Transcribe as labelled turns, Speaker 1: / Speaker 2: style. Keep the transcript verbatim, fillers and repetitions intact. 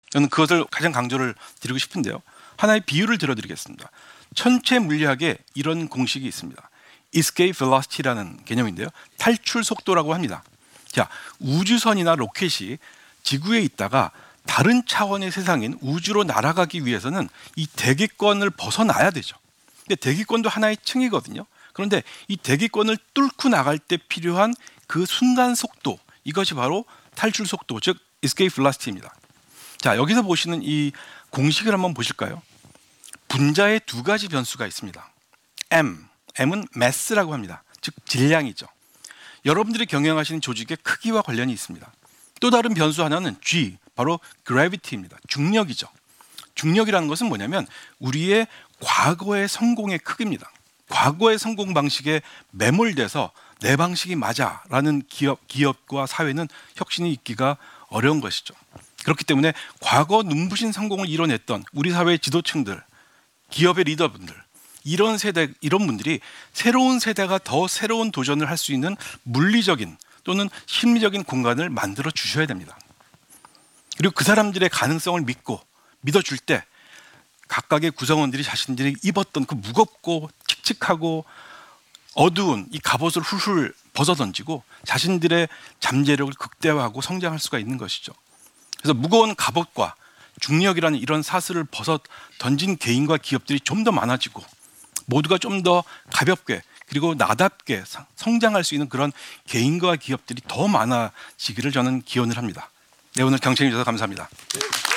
Speaker 1: 저는 그것을 가장 강조를 드리고 싶은데요. 하나의 비유를 들어드리겠습니다. 천체 물리학에 이런 공식이 있습니다. escape velocity라는 개념인데요. 탈출 속도라고 합니다. 자, 우주선이나 로켓이 지구에 있다가 다른 차원의 세상인 우주로 날아가기 위해서는 이 대기권을 벗어나야 되죠. 근데 대기권도 하나의 층이거든요. 그런데 이 대기권을 뚫고 나갈 때 필요한 그 순간 속도, 이것이 바로 탈출 속도, 즉 escape velocity입니다. 자, 여기서 보시는 이 공식을 한번 보실까요? 분자에 두 가지 변수가 있습니다. M, M은 mass라고 합니다. 즉 질량이죠. 여러분들이 경영하시는 조직의 크기와 관련이 있습니다. 또 다른 변수 하나는 G, 바로 gravity입니다. 중력이죠. 중력이라는 것은 뭐냐면 우리의 과거의 성공의 크기입니다. 과거의 성공 방식에 매몰돼서 내 방식이 맞아라는 기업, 기업과 사회는 혁신이 있기가 어려운 것이죠. 그렇기 때문에 과거 눈부신 성공을 이뤄냈던 우리 사회의 지도층들, 기업의 리더분들, 이런 세대, 이런 분들이 새로운 세대가 더 새로운 도전을 할 수 있는 물리적인 또는 심리적인 공간을 만들어 주셔야 됩니다. 그리고 그 사람들의 가능성을 믿고 믿어줄 때 각각의 구성원들이 자신들이 입었던 그 무겁고 칙칙하고 어두운 이 갑옷을 훌훌 벗어던지고 자신들의 잠재력을 극대화하고 성장할 수가 있는 것이죠. 그래서 무거운 갑옷과 중력이라는 이런 사슬을 벗어 던진 개인과 기업들이 좀 더 많아지고 모두가 좀 더 가볍게 그리고 나답게 성장할 수 있는 그런 개인과 기업들이 더 많아지기를 저는 기원을 합니다. 네, 오늘 경청해 주셔서 감사합니다.